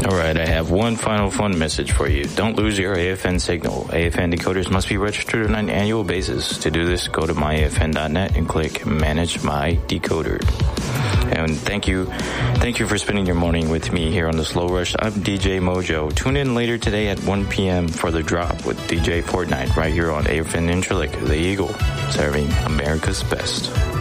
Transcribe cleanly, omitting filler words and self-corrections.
All right, I have one final fun message for you. Don't lose your AFN signal. AFN decoders must be registered on an annual basis. To do this, go to myafn.net and click Manage My Decoder. And thank you for spending your morning with me here on The Slow Rush. I'm DJ Mojo. Tune in later today at 1 p.m. for The Drop with DJ Fortnite right here on AFN Interlick, The Eagle, serving America's best.